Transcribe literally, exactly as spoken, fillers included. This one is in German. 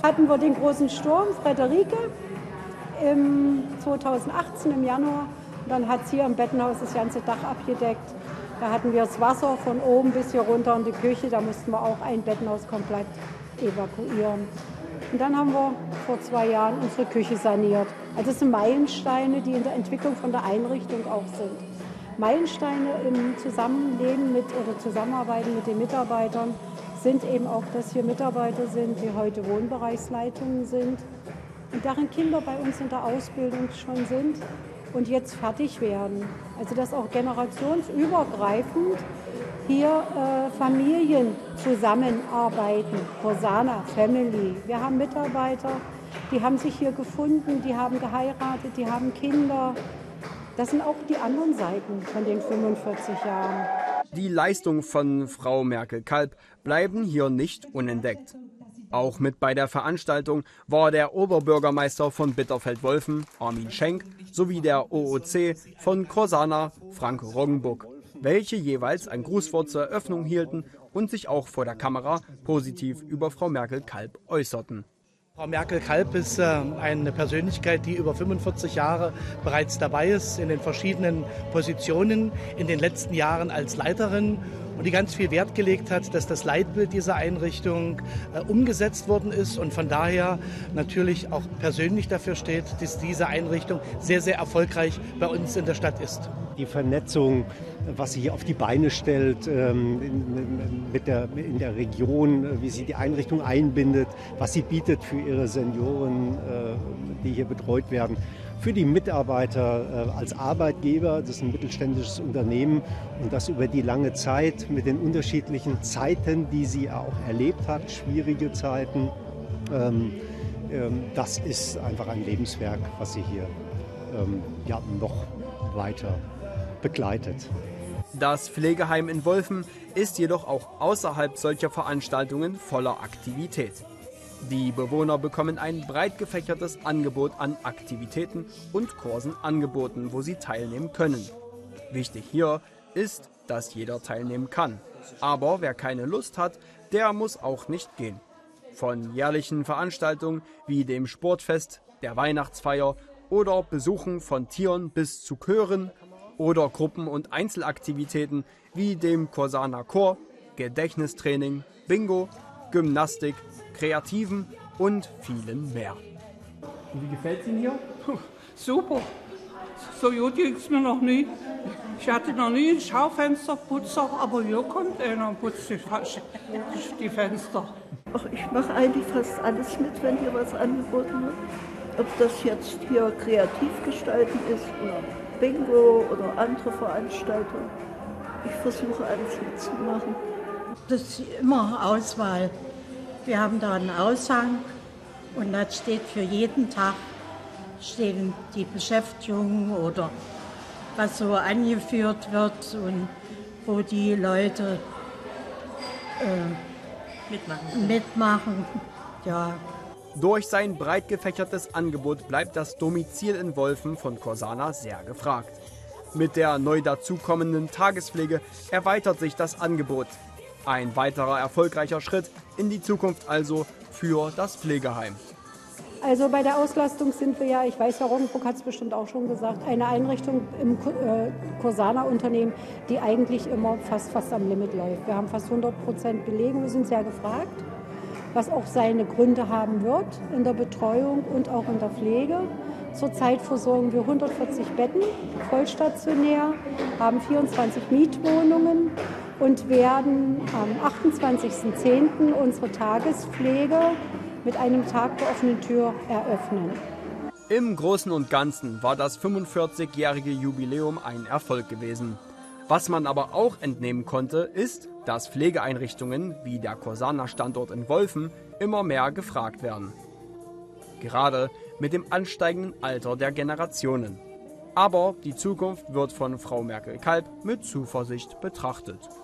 hatten wir den großen Sturm Friederike im zweitausendachtzehn im Januar. Dann hat es hier im Bettenhaus das ganze Dach abgedeckt. Da hatten wir das Wasser von oben bis hier runter in die Küche. Da mussten wir auch ein Bettenhaus komplett evakuieren. Und dann haben wir vor zwei Jahren unsere Küche saniert. Also das sind Meilensteine, die in der Entwicklung von der Einrichtung auch sind. Meilensteine im Zusammenleben mit oder Zusammenarbeiten mit den Mitarbeitern sind eben auch, dass hier Mitarbeiter sind, die heute Wohnbereichsleitungen sind und deren Kinder bei uns in der Ausbildung schon sind und jetzt fertig werden. Also dass auch generationsübergreifend hier äh, Familien zusammenarbeiten, Corsana Family. Wir haben Mitarbeiter, die haben sich hier gefunden, die haben geheiratet, die haben Kinder. Das sind auch die anderen Seiten von den fünfundvierzig Jahren. Die Leistungen von Frau Merkel-Kalb bleiben hier nicht unentdeckt. Auch mit bei der Veranstaltung war der Oberbürgermeister von Bitterfeld-Wolfen, Armin Schenk, sowie der O O C von Corsana, Frank Roggenburg, welche jeweils ein Grußwort zur Eröffnung hielten und sich auch vor der Kamera positiv über Frau Merkel-Kalb äußerten. Frau Merkel-Kalb ist äh, eine Persönlichkeit, die über fünfundvierzig Jahre bereits dabei ist, in den verschiedenen Positionen, in den letzten Jahren als Leiterin und die ganz viel Wert gelegt hat, dass das Leitbild dieser Einrichtung äh, umgesetzt worden ist und von daher natürlich auch persönlich dafür steht, dass diese Einrichtung sehr, sehr erfolgreich bei uns in der Stadt ist. Die Vernetzung, was sie hier auf die Beine stellt, ähm, in, mit der, in der Region, wie sie die Einrichtung einbindet, was sie bietet für ihre Senioren, äh, die hier betreut werden, für die Mitarbeiter äh, als Arbeitgeber. Das ist ein mittelständisches Unternehmen und das über die lange Zeit mit den unterschiedlichen Zeiten, die sie auch erlebt hat, schwierige Zeiten. Ähm, ähm, das ist einfach ein Lebenswerk, was sie hier ähm, ja, noch weiter begleitet. Das Pflegeheim in Wolfen ist jedoch auch außerhalb solcher Veranstaltungen voller Aktivität. Die Bewohner bekommen ein breit gefächertes Angebot an Aktivitäten und Kursen angeboten, wo sie teilnehmen können. Wichtig hier ist, dass jeder teilnehmen kann. Aber wer keine Lust hat, der muss auch nicht gehen. Von jährlichen Veranstaltungen wie dem Sportfest, der Weihnachtsfeier oder Besuchen von Tieren bis zu Chören oder Gruppen- und Einzelaktivitäten wie dem Corsana Chor, Gedächtnistraining, Bingo, Gymnastik, Kreativen und vielen mehr. Wie gefällt es Ihnen hier? Super. So gut ging es mir noch nie. Ich hatte noch nie einen Schaufensterputzer, aber hier kommt einer und putzt die, die Fenster. Ach, ich mache eigentlich fast alles mit, wenn hier was angeboten wird. Ob das jetzt hier kreativ gestalten ist oder Bingo oder andere Veranstaltungen. Ich versuche alles mitzumachen. Das ist immer Auswahl. Wir haben da einen Aushang und da steht für jeden Tag stehen die Beschäftigungen oder was so angeführt wird und wo die Leute äh, mitmachen. mitmachen. Ja. Durch sein breit gefächertes Angebot bleibt das Domizil in Wolfen von Corsana sehr gefragt. Mit der neu dazukommenden Tagespflege erweitert sich das Angebot. Ein weiterer erfolgreicher Schritt in die Zukunft also für das Pflegeheim. Also bei der Auslastung sind wir ja, ich weiß, Herr Roggenburg hat es bestimmt auch schon gesagt, eine Einrichtung im äh, Corsana-Unternehmen, die eigentlich immer fast, fast am Limit läuft. Wir haben fast hundert Prozent Belegung, wir sind sehr gefragt, was auch seine Gründe haben wird in der Betreuung und auch in der Pflege. Zurzeit versorgen wir hundertvierzig Betten, vollstationär, haben vierundzwanzig Mietwohnungen und werden am achtundzwanzigsten zehnten unsere Tagespflege mit einem Tag der offenen Tür eröffnen. Im Großen und Ganzen war das fünfundvierzigjährige Jubiläum ein Erfolg gewesen. Was man aber auch entnehmen konnte, ist, dass Pflegeeinrichtungen wie der Corsana-Standort in Wolfen immer mehr gefragt werden. Gerade mit dem ansteigenden Alter der Generationen. Aber die Zukunft wird von Frau Merkel-Kalb mit Zuversicht betrachtet.